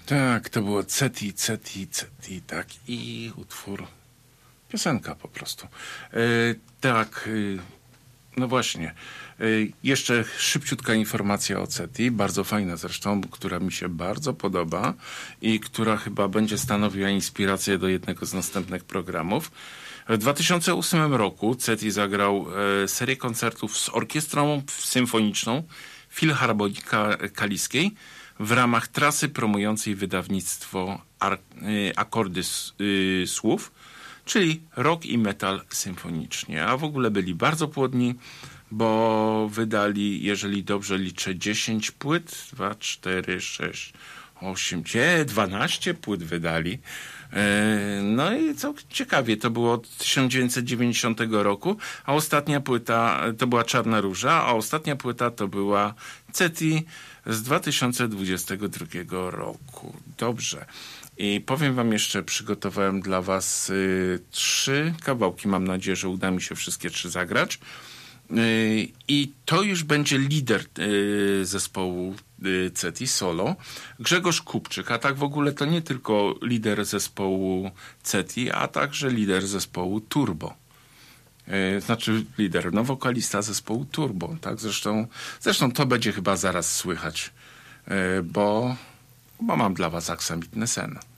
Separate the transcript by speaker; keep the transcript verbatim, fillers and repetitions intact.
Speaker 1: Tak, to było Ceti, Ceti, Ceti, tak. I utwór, piosenka po prostu. E, tak, e, no właśnie. E, jeszcze szybciutka informacja o Ceti, bardzo fajna zresztą, która mi się bardzo podoba i która chyba będzie stanowiła inspirację do jednego z następnych programów. W dwa tysiące ósmym roku Ceti zagrał e, serię koncertów z orkiestrą symfoniczną Filharmonii Kaliskiej w ramach trasy promującej wydawnictwo Ar- y, Akordy s- y, Słów, czyli rock i metal symfonicznie. A w ogóle byli bardzo płodni, bo wydali, jeżeli dobrze liczę, dziesięć płyt, dwa, cztery, sześć, osiem, dwanaście płyt wydali. No i co ciekawie, to było od tysiąc dziewięćset dziewięćdziesiątego roku, a ostatnia płyta to była Czarna Róża, a ostatnia płyta to była Ceti z dwa tysiące dwudziestego drugiego roku. Dobrze. I powiem wam jeszcze, przygotowałem dla was y, trzy kawałki. Mam nadzieję, że uda mi się wszystkie trzy zagrać. Y, I to już będzie lider y, zespołu y, Ceti solo, Grzegorz Kupczyk, a tak w ogóle to nie tylko lider zespołu Ceti, a także lider zespołu Turbo. Y, znaczy lider, no wokalista zespołu Turbo, tak? Zresztą, zresztą to będzie chyba zaraz słychać, y, bo, bo mam dla was aksamitny sen.